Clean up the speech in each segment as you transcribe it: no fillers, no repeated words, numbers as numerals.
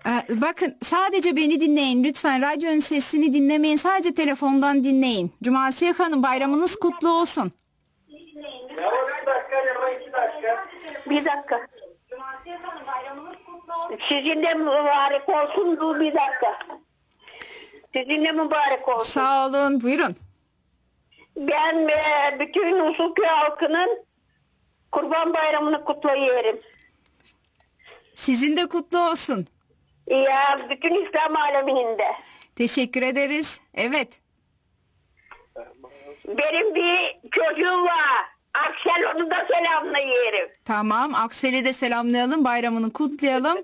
Bakın sadece beni dinleyin lütfen. Radyonun sesini dinlemeyin. Sadece telefondan dinleyin. Cumasiye Hanım bayramınız kutlu olsun. Ya bir dakika, ya 2 dakika. Bir dakika. Cumasiye Hanım bayramınız kutlu olsun. Sizin de mübarek olsun. Dur bir dakika. Sizin de mübarek olsun. Sağ olun. Buyurun. Ben bütün Usulköy halkının Kurban Bayramı'nı kutlayıyorum. Sizin de kutlu olsun. Ya bütün İslam aleminin de. Teşekkür ederiz. Evet. Benim bir çocuğum var. Aksel, onu da selamlıyorum. Tamam. Aksel'i de selamlayalım. Bayramını kutlayalım.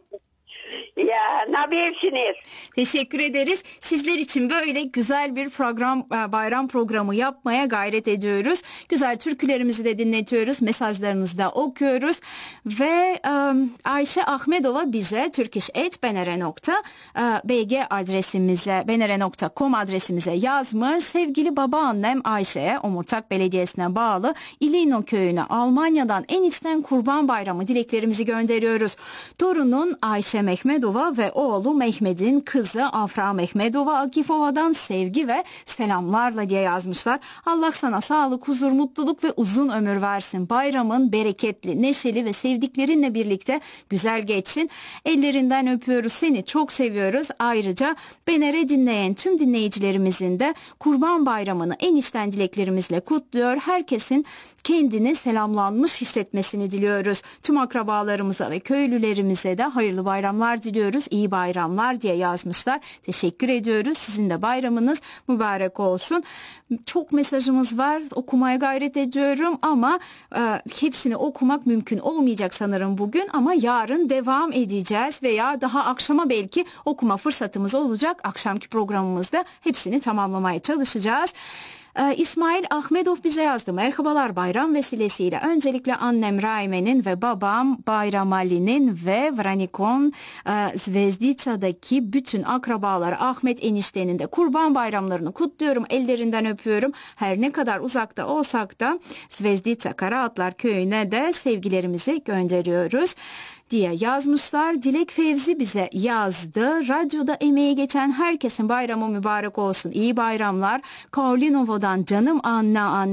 Ya nabiyesiniz. Teşekkür ederiz. Sizler için böyle güzel bir program, bayram programı yapmaya gayret ediyoruz. Güzel türkülerimizi de dinletiyoruz. Mesajlarınızı da okuyoruz. Ve Ayşe Ahmedova bize turkish@benere.bg adresimize, benere.com adresimize yazmış. Sevgili babaannem Ayşe'ye Omurtak Belediyesi'ne bağlı İlino köyüne Almanya'dan en içten Kurban Bayramı dileklerimizi gönderiyoruz. Torunun Ayşe Mehmedova ve oğlu Mehmet'in kızı Afra Mehmedova Akifova'dan sevgi ve selamlarla diye yazmışlar. Allah sana sağlık, huzur, mutluluk ve uzun ömür versin. Bayramın bereketli, neşeli ve sevdiklerinle birlikte güzel geçsin. Ellerinden öpüyoruz, seni çok seviyoruz. Ayrıca Benere dinleyen tüm dinleyicilerimizin de Kurban Bayramı'nı en içten dileklerimizle kutluyor. Herkesin kendini selamlanmış hissetmesini diliyoruz. Tüm akrabalarımıza ve köylülerimize de hayırlı bayramlar diliyoruz. İyi bayramlar diye yazmışlar. Teşekkür ediyoruz. Sizin de bayramınız mübarek olsun. Çok mesajımız var. Okumaya gayret ediyorum ama hepsini okumak mümkün olmayacak sanırım bugün, ama yarın devam edeceğiz veya daha akşama belki okuma fırsatımız olacak. Akşamki programımızda hepsini tamamlamaya çalışacağız. İsmail Ahmedov bize yazdı. Merhabalar, bayram vesilesiyle öncelikle annem Raime'nin ve babam Bayram Ali'nin ve Vranikon Zvezdica'daki bütün akrabalar Ahmet eniştenin de Kurban bayramlarını kutluyorum. Ellerinden öpüyorum. Her ne kadar uzakta olsak da Zvezdica Karaatlar köyüne de sevgilerimizi gönderiyoruz diye yazmışlar. Dilek Fevzi bize yazdı. Radyoda emeği geçen herkesin bayramı mübarek olsun. İyi bayramlar. Kaolinova'dan canım anne